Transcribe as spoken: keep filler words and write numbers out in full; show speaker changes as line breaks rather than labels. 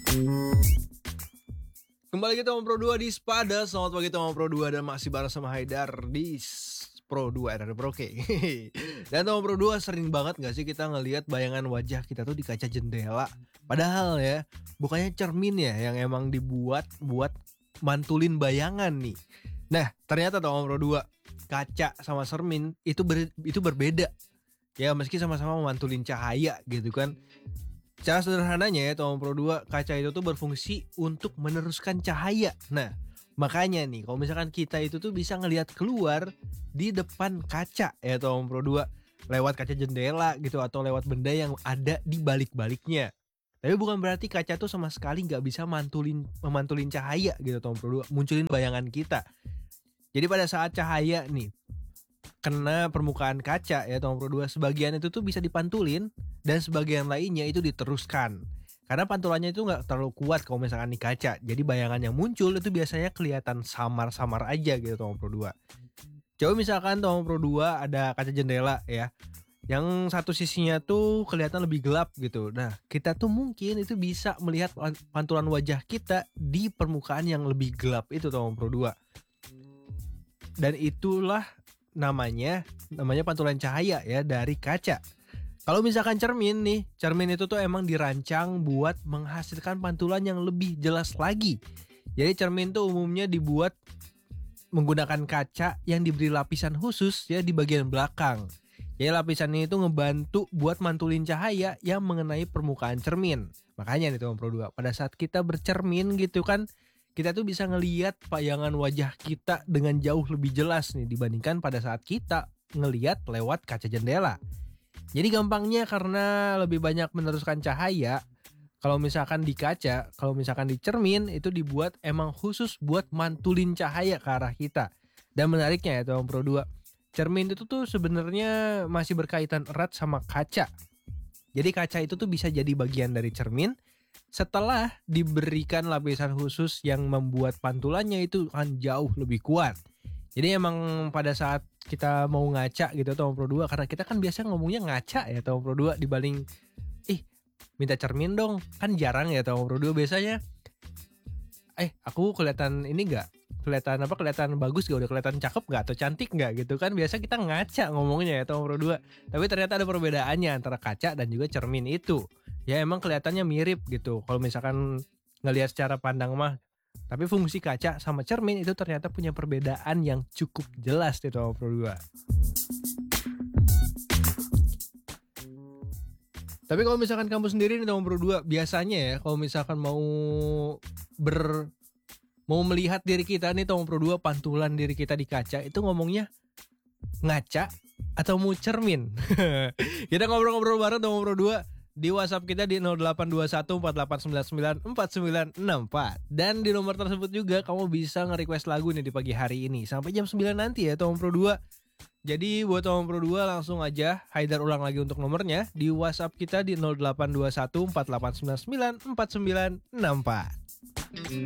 Kembali kita Pro dua di Spada. Selamat pagi teman Pro dua dan masih bareng sama Haidar di Pro dua R R Pro K. Dan teman Pro dua sering banget gak sih kita ngelihat bayangan wajah kita tuh di kaca jendela. Padahal ya, bukannya cermin ya yang emang dibuat buat mantulin bayangan nih. Nah, ternyata teman Pro dua, kaca sama cermin itu ber, itu berbeda. Ya meski sama-sama memantulin cahaya gitu kan. Cara sederhananya ya teman Pro dua, kaca itu tuh berfungsi untuk meneruskan cahaya. Nah, makanya nih kalau misalkan kita itu tuh bisa ngelihat keluar di depan kaca ya teman Pro dua, lewat kaca jendela gitu atau lewat benda yang ada di balik-baliknya. Tapi bukan berarti kaca tuh sama sekali nggak bisa mantulin memantulin cahaya gitu teman Pro dua, munculin bayangan kita. Jadi pada saat cahaya nih kena permukaan kaca ya teman Pro dua, sebagian itu tuh bisa dipantulin dan sebagian lainnya itu diteruskan. Karena pantulannya itu nggak terlalu kuat kalau misalkan di kaca. Jadi bayangan yang muncul itu biasanya kelihatan samar-samar aja gitu teman Pro dua. Coba misalkan teman Pro dua ada kaca jendela ya, yang satu sisinya tuh kelihatan lebih gelap gitu. Nah, kita tuh mungkin itu bisa melihat pantulan wajah kita di permukaan yang lebih gelap itu teman Pro dua. Dan itulah namanya namanya pantulan cahaya ya dari kaca. Kalau misalkan cermin nih, cermin itu tuh emang dirancang buat menghasilkan pantulan yang lebih jelas lagi. Jadi cermin tuh umumnya dibuat menggunakan kaca yang diberi lapisan khusus ya di bagian belakang. Jadi lapisan ini tuh ngebantu buat mantulin cahaya yang mengenai permukaan cermin. Makanya nih teman Pro dua, pada saat kita bercermin gitu kan, kita tuh bisa ngelihat bayangan wajah kita dengan jauh lebih jelas nih dibandingkan pada saat kita ngelihat lewat kaca jendela. Jadi gampangnya karena lebih banyak meneruskan cahaya, kalau misalkan di kaca, kalau misalkan di cermin itu dibuat emang khusus buat mantulin cahaya ke arah kita. Dan menariknya ya teman Pro dua, cermin itu tuh sebenarnya masih berkaitan erat sama kaca. Jadi kaca itu tuh bisa jadi bagian dari cermin setelah diberikan lapisan khusus yang membuat pantulannya itu kan jauh lebih kuat. Jadi emang pada saat kita mau ngaca gitu teman Pro dua, karena kita kan biasa ngomongnya ngaca ya teman Pro dua dibanding ih minta cermin dong, kan jarang ya teman Pro dua biasanya. Eh aku kelihatan ini enggak? Kelihatan apa? Kelihatan bagus gak? Udah kelihatan cakep gak? Atau cantik gak gitu kan? Biasa kita ngaca ngomongnya ya teman Pro dua. Tapi ternyata ada perbedaannya antara kaca dan juga cermin itu. Ya emang kelihatannya mirip gitu kalau misalkan ngelihat secara pandang mah. Tapi fungsi kaca sama cermin itu ternyata punya perbedaan yang cukup jelas di teman Pro dua. Tapi kalau misalkan kamu sendiri nih teman Pro dua, biasanya ya kalau misalkan mau ber mau melihat diri kita nih teman Pro dua, pantulan diri kita di kaca itu ngomongnya ngaca atau mau cermin? Kita ngobrol-ngobrol bareng teman Pro dua di WhatsApp kita di nol delapan dua satu empat delapan sembilan sembilan empat sembilan enam empat. Dan di nomor tersebut juga kamu bisa nge-request lagu nih di pagi hari ini sampai jam sembilan nanti ya teman Pro dua. Jadi buat teman Pro dua langsung aja Haidar ulang lagi untuk nomornya di WhatsApp kita di nol delapan dua satu empat delapan sembilan sembilan empat sembilan enam empat.